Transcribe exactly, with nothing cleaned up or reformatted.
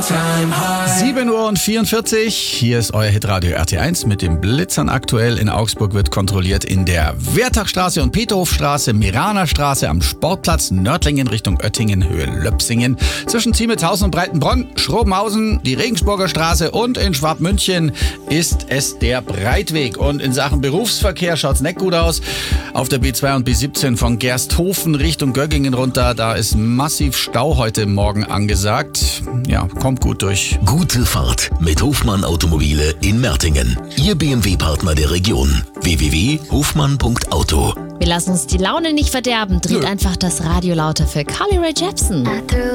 sieben Uhr und vierundvierzig, hier ist euer Hitradio R T eins mit dem Blitzern aktuell. In Augsburg wird kontrolliert in der Wertachstraße und Peterhofstraße, Meranerstraße, am Sportplatz, Nördlingen Richtung Oettingen, Höhe Löpsingen, zwischen Ziemelshausen und Breitenbronn, Schrobenhausen, die Regensburger Straße und in Schwabmünchen ist es der Breitweg. Und in Sachen Berufsverkehr schaut's nicht gut aus. Auf der B zwei und B siebzehn von Gersthofen Richtung Göggingen runter, da ist massiv Stau heute Morgen angesagt. Ja, kommt gut durch. Gute Fahrt mit Hofmann Automobile in Mertingen. Ihr B M W-Partner der Region. w w w punkt hofmann punkt auto. Wir lassen uns die Laune nicht verderben. Dreht Nö. einfach das Radio lauter für Carly Rae Jepsen.